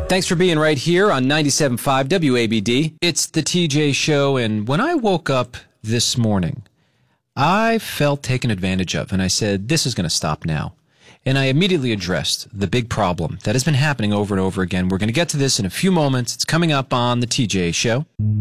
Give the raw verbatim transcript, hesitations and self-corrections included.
Thanks for being right here on ninety-seven point five W A B D. It's the T J Show, and when I woke up this morning, I felt taken advantage of, and I said, this is going to stop now. And I immediately addressed the big problem that has been happening over and over again. We're going to get to this in a few moments. It's coming up on the T J Show.